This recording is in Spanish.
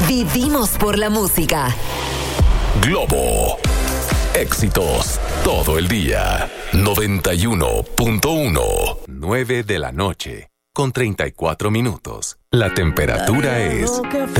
Vivimos por la música. Globo. Éxitos todo el día. 91.1. 9 de la noche, con 34 minutos. La temperatura es